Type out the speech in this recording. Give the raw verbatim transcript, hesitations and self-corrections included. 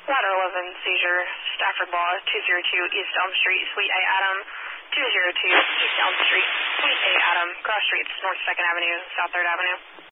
Ladder eleven, seizure, Stafford Law, two zero two East Elm Street, Suite A, Adam, two zero two East Elm Street, Suite A, Adam, cross streets, North second Avenue, South third Avenue.